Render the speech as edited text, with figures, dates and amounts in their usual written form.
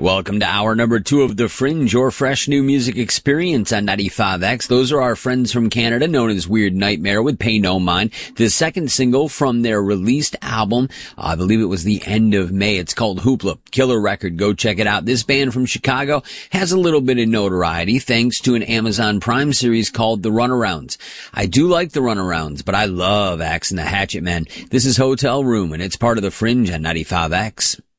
Welcome to hour number 2 of The Fringe, your fresh new music experience on 95X. Those are our friends from Canada, known as Weird Nightmare with Pay No Mind. The second single from their released album, I believe it was the end of May. It's called Hoopla. Killer record. Go check it out. This band from Chicago has a little bit of notoriety thanks to an Amazon Prime series called The Runarounds. I do like The Runarounds, but I love Axe and the Hatchet Men. This is Hotel Room, and it's part of The Fringe on 95X.